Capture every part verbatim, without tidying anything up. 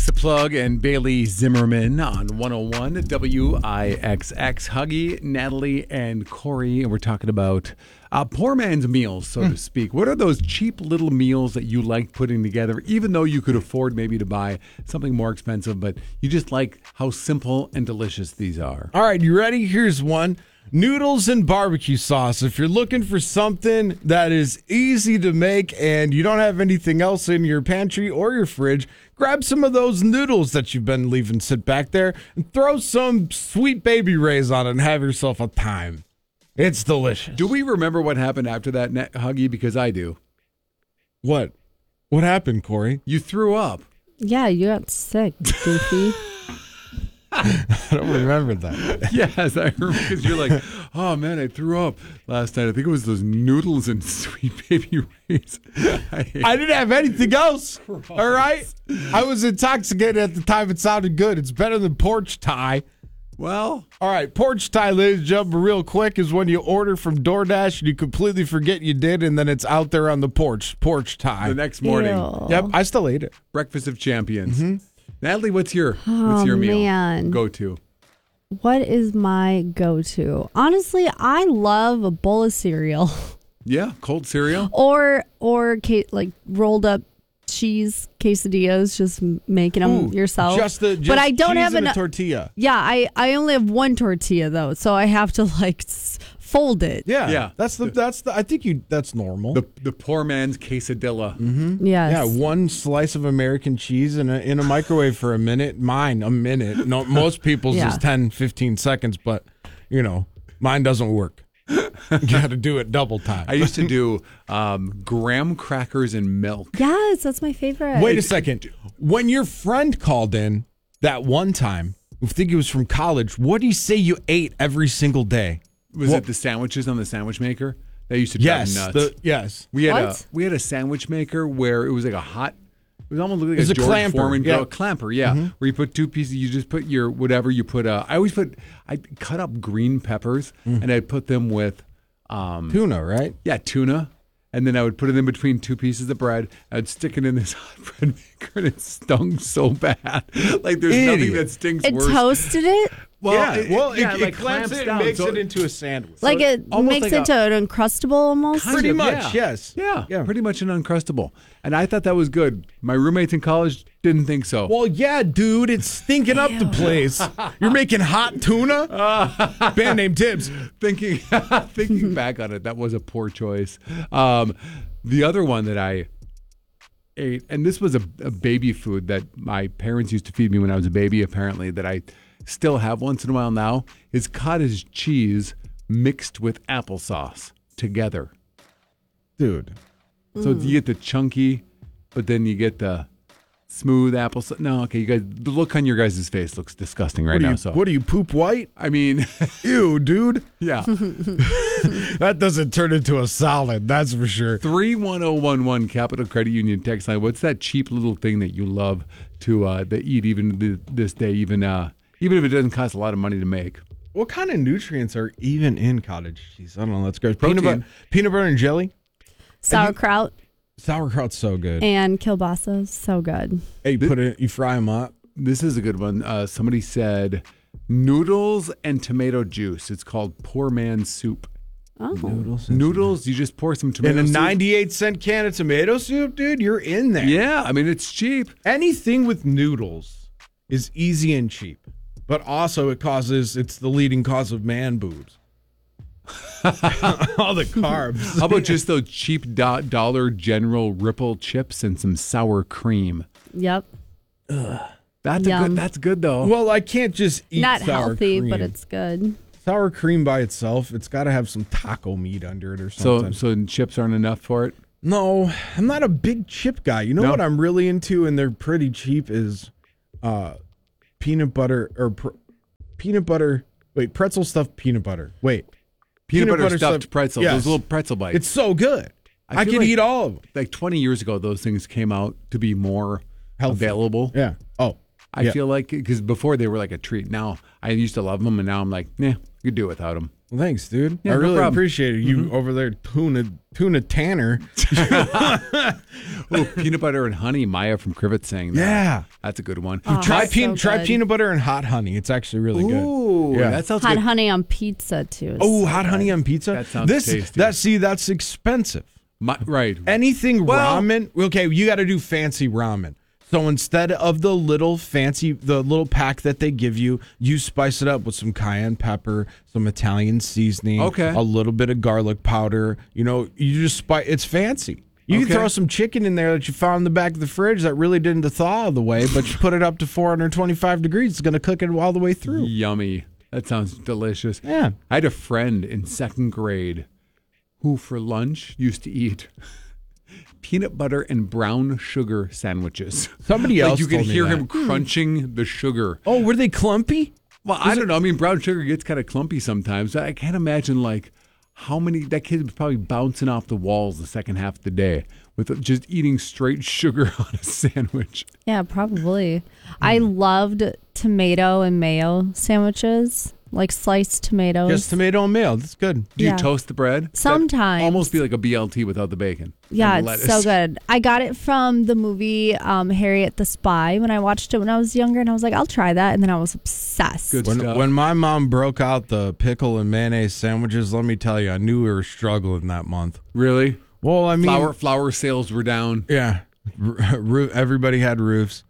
The Plug and Bailey Zimmerman on one oh one W I X X. Huggy, Natalie, and Corey, and we're talking about uh, poor man's meals, so mm. to speak. What are those cheap little meals that you like putting together, even though you could afford maybe to buy something more expensive, but you just like how simple and delicious these are? All right, you ready? Here's one. Noodles and barbecue sauce. If you're looking for something that is easy to make and you don't have anything else in your pantry or your fridge, grab some of those noodles that you've been leaving sit back there and throw some Sweet Baby Ray's on it and have yourself a time. It's delicious. Do we remember what happened after that, Huggy? Because I do. What? What happened, Corey? You threw up. Yeah, you got sick, Goofy. I don't remember that. Yes, I remember because you're like, oh man, I threw up last night. I think it was those noodles and Sweet Baby Ray's. I, I didn't have anything else. Gross. All right? I was intoxicated at the time. It sounded good. It's better than porch tie. Well, all right, porch tie, ladies and gentlemen, real quick, is when you order from DoorDash and you completely forget you did, and then it's out there on the porch, porch tie. The next morning. Ew. Yep, I still ate it. Breakfast of Champions. Mm-hmm. Natalie, what's your oh, what's your meal man. go-to? What is my go-to? Honestly, I love a bowl of cereal. Yeah, cold cereal. or or like rolled up cheese quesadillas, just making them Ooh, yourself. Just the just but I don't cheese have and an a tortilla. Yeah, I I only have one tortilla though, so I have to like fold it. Yeah, yeah. That's the that's the. I think you that's normal. The the poor man's quesadilla. Mm-hmm. Yes. Yeah, one slice of American cheese in a in a microwave for a minute. Mine a minute. No, most people's yeah. is ten, fifteen seconds, but you know mine doesn't work. You got to do it double time. I used to do um, graham crackers and milk. Yes, that's my favorite. Wait a second. When your friend called in that one time, I think it was from college, what do you say you ate every single day? Was what? it the sandwiches on the sandwich maker? That used to drive Yes. me nuts. The, yes. We had What? a we had a sandwich maker where it was like a hot. It was almost like It was a a George clamper, Foreman yeah. a clamper, yeah. Mm-hmm. Where you put two pieces, you just put your whatever you put. Uh, I always put. I cut up green peppers Mm. and I put them with. Um, Tuna, right? Yeah, tuna. And then I would put it in between two pieces of bread. I'd stick it in this hot bread maker, and it stung so bad. Like there's Idiot. nothing that stinks It worse. toasted it? Well, yeah, it, well, yeah, it, like it clamps clamps it down, and makes so it into a sandwich. Like it almost makes like it a- into an Uncrustable almost? Kind Pretty of, much, yeah. yes. Yeah, Yeah. pretty much an Uncrustable. And I thought that was good. My roommates in college didn't think so. Well, yeah, dude, it's stinking up the place. You're making hot tuna? Band name Tibbs. thinking thinking back on it, that was a poor choice. Um, the other one that I ate, and this was a, a baby food that my parents used to feed me when I was a baby, apparently, that I still have once in a while now, is cottage cheese mixed with applesauce together. Dude. So you get the chunky, but then you get the smooth applesauce. No, okay, you guys, the look on your guys' face looks disgusting right What do now. you, So what do you, poop white? I mean, Ew, dude. yeah. That doesn't turn into a salad, that's for sure. three one zero one one Capital Credit Union text line. What's that cheap little thing that you love to uh, to eat even th- this day, even uh, even if it doesn't cost a lot of money to make? What kind of nutrients are even in cottage cheese? I don't know. Let's go. Protein. Peanut butter, peanut butter and jelly? Sauerkraut Sauerkraut's so good. and kielbasa, so good. Hey, you put it, you fry them up. This is a good one. Uh, somebody said noodles and tomato juice. It's called poor man's soup. Oh. Noodles. and Noodles, you just pour some tomato In a soup. ninety-eight cent can of tomato soup, dude, you're in there. Yeah, I mean, it's cheap. Anything with noodles is easy and cheap, but also it causes, it's the leading cause of man boobs. All the carbs. How about just those cheap do- Dollar General Ripple chips and some sour cream? Yep. That's a Yum. good. That's good though. Well, I can't just eat Not sour healthy, cream. but it's good. Sour cream by itself, it's got to have some taco meat under it or so something. so chips aren't enough for it. No, I'm not a big chip guy. You know No? what I'm really into, and they're pretty cheap, is uh, peanut butter or pr- peanut butter. Wait, pretzel stuffed peanut butter. Wait, Peanut, butter, stuffed stuffed- pretzels. yes. Those little pretzel bites. It's so good. I I, feel could like- eat all of them. like twenty years ago, those things came out to be more Healthy. available. Yeah. Oh, I Yeah. feel like because before they were like a treat. Now I used to love them, and now I'm like, nah, you could do without them. Well, thanks, dude. Yeah, I no really problem. appreciate it. You mm-hmm. over there, tuna, tuna Tanner. Oh, peanut butter and honey. Maya from Crivet saying that. Yeah, that's a good one. Oh, try that's peanut, so try good. peanut butter and hot honey. It's actually really good. Ooh, Yeah. that sounds Hot good. honey on pizza too. is Oh, so hot good. honey on pizza. That sounds this, tasty. That see, that's expensive. My, right. Anything Well- ramen. Okay, you got to do fancy ramen. So instead of the little fancy, the little pack that they give you, you spice it up with some cayenne pepper, some Italian seasoning, Okay. a little bit of garlic powder. You know, you just spice. It's fancy. You Okay. can throw some chicken in there that you found in the back of the fridge that really didn't thaw all the way, but you put it up to four hundred twenty-five degrees. It's going to cook it all the way through. Yummy. That sounds delicious. Yeah. I had a friend in second grade who for lunch used to eat peanut butter and brown sugar sandwiches. Somebody Like else you could told me hear that. him crunching the sugar. Oh, were they clumpy? Well, I don't know. I mean, brown sugar gets kind of clumpy sometimes. I can't imagine like how many that kid was probably bouncing off the walls the second half of the day with just eating straight sugar on a sandwich. Yeah, probably. I loved tomato and mayo sandwiches, like sliced tomatoes. Just tomato and mayo. That's good. Do you Yeah. toast the bread? That'd Sometimes. almost be like a B L T without the bacon. Yeah, and it's lettuce. so good. I got it from the movie um, Harriet the Spy when I watched it when I was younger, and I was like, I'll try that, and then I was obsessed. Good When, stuff. when my mom broke out the pickle and mayonnaise sandwiches, let me tell you, I knew we were struggling that month. Really? Well, I mean, Flour flour sales were down. yeah, R- roo- everybody had roofs,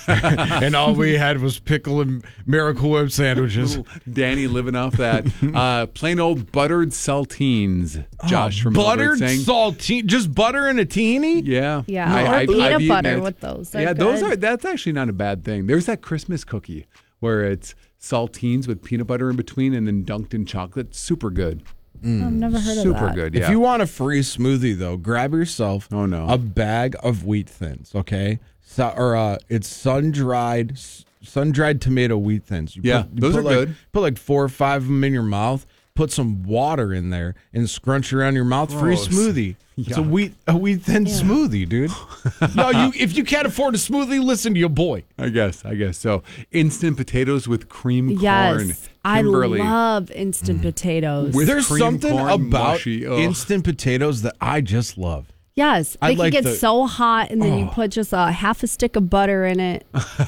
and all we had was pickle and Miracle Whip sandwiches. Ooh, Danny living off that. Uh, plain old buttered saltines. Josh from Buttered Millbrook saying. saltine, just butter and a teeny. Yeah. Yeah, I- or I've- peanut I've eaten butter it. with those. They're Yeah, those good. are. That's actually not a bad thing. There's that Christmas cookie where it's saltines with peanut butter in between and then dunked in chocolate. Super good. I've never heard Super of that. good. Yeah. If you want a free smoothie, though, grab yourself Oh, no. a bag of wheat thins, okay? So, or uh, it's sun dried, sun dried tomato wheat thins. You Yeah, you those are like, good. Put like four or five of them in your mouth. Put some water in there and scrunch around your mouth. Free Gross. smoothie. It's a Yuck. wheat a wheat thin smoothie, dude. No, you if you can't afford a smoothie, listen to your boy. I guess. I guess so. Instant potatoes with cream corn. Yes, I Kimberly. love instant potatoes. With There's cream something corn about mushy. Ugh. instant potatoes that I just love. Yes, I they can like get the- so hot, and then you Oh. put just a half a stick of butter in it.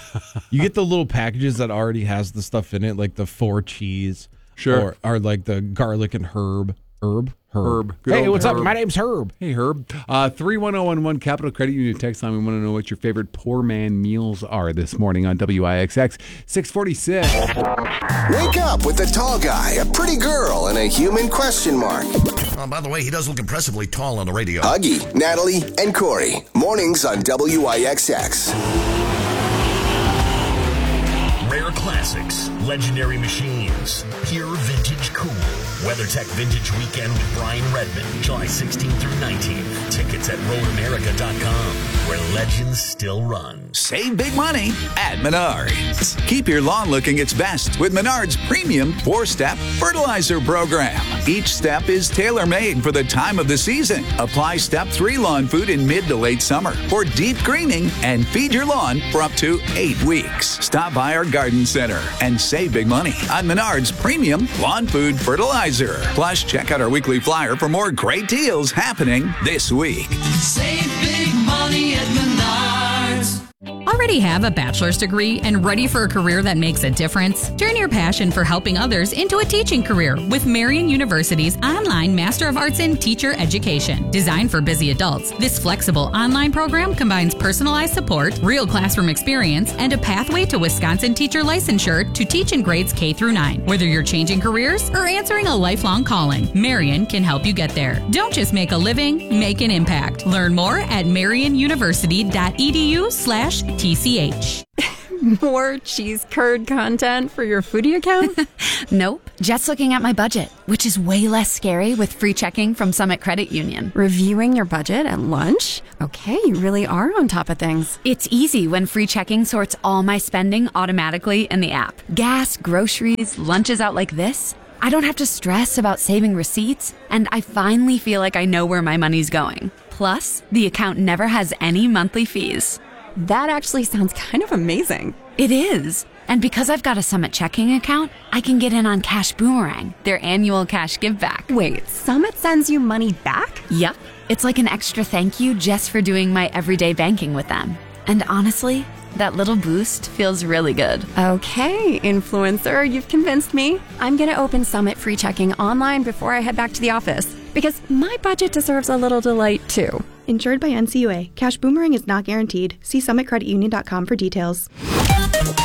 You get the little packages that already has the stuff in it, like the four cheese, Sure. or, or like the garlic and herb, herb, Herb. Good Hey, old what's up? Herb. My name's Herb. Hey, Herb. Uh, three one zero one one Capital Credit Union text line. We want to know what your favorite poor man meals are this morning on W I X X. six forty-six. Wake up with the tall guy, a pretty girl, and a human question mark. Oh, by the way, he does look impressively tall on the radio. Huggy, Natalie, and Corey. Mornings on W I X X. Rare classics, legendary machines, pure vintage cool. WeatherTech Vintage Weekend with Brian Redmond, July sixteenth through nineteenth. Tickets at road america dot com, where legends still run. Save big money at Menards. Keep your lawn looking its best with Menards Premium four-Step Fertilizer Program. Each step is tailor-made for the time of the season. Apply Step three lawn food in mid to late summer for deep greening and feed your lawn for up to eight weeks. Stop by our garden center and save big money on Menards Premium Lawn Food Fertilizer. Plus, check out our weekly flyer for more great deals happening this week. Save big money at Menards. Already have a bachelor's degree and ready for a career that makes a difference? Turn your passion for helping others into a teaching career with Marian University's online Master of Arts in Teacher Education. Designed for busy adults, this flexible online program combines personalized support, real classroom experience, and a pathway to Wisconsin teacher licensure to teach in grades K through nine. Whether you're changing careers or answering a lifelong calling, Marian can help you get there. Don't just make a living, make an impact. Learn more at marianuniversity.edu slash TCH. More cheese curd content for your foodie account? Nope, just looking at my budget, which is way less scary with free checking from Summit Credit Union. Reviewing your budget at lunch? Okay, you really are on top of things. It's easy when free checking sorts all my spending automatically in the app. Gas, groceries, lunches out like this. I don't have to stress about saving receipts, and I finally feel like I know where my money's going. Plus, the account never has any monthly fees. That actually sounds kind of amazing. It is. And because I've got a Summit checking account, I can get in on Cash Boomerang, their annual cash give back. Wait, Summit sends you money back? Yep. It's like an extra thank you just for doing my everyday banking with them. And honestly, that little boost feels really good. Okay, influencer, you've convinced me. I'm going to open Summit free checking online before I head back to the office because my budget deserves a little delight too. Insured by N C U A. Cash Boomerang is not guaranteed. See summit credit union dot com for details.